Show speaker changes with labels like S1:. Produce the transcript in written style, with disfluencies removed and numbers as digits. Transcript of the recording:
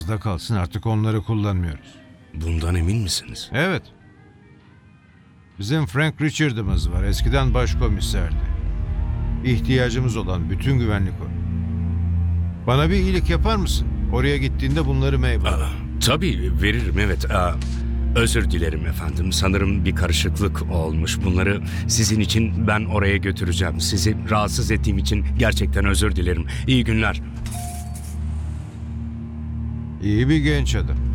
S1: Da kalsın, artık onları kullanmıyoruz.
S2: Bundan emin misiniz?
S1: Evet. Bizim Frank Richard'ımız var. Eskiden başkomiserdi. İhtiyacımız olan bütün güvenlik o. Bana bir iyilik yapar mısın? Oraya gittiğinde bunları Mabel.
S2: Tabii veririm, evet. Özür dilerim efendim. Sanırım bir karışıklık olmuş. Bunları sizin için ben oraya götüreceğim. Sizi rahatsız ettiğim için gerçekten özür dilerim. İyi günler.
S1: İyi bir genç adam.